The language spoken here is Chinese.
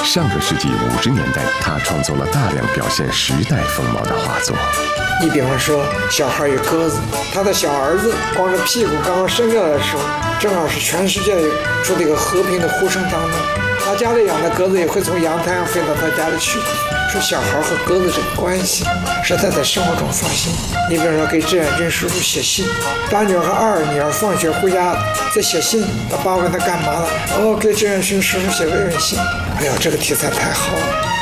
上个世纪50年代，他创作了大量表现时代风貌的画作。 你比方说，小孩有鸽子，他的小儿子光着屁股刚刚生下来的时候，正好是全世界处在一个和平的呼声当中。他家里养的鸽子也会从阳台上飞到他家里去。说小孩和鸽子这个关系是他在生活中发现。你比如说给志远军叔叔写信，大女儿和二女儿放学回家在写信，他爸问他干嘛了？哦，给志远军叔叔写慰问信。哎呀，这个题材太好了。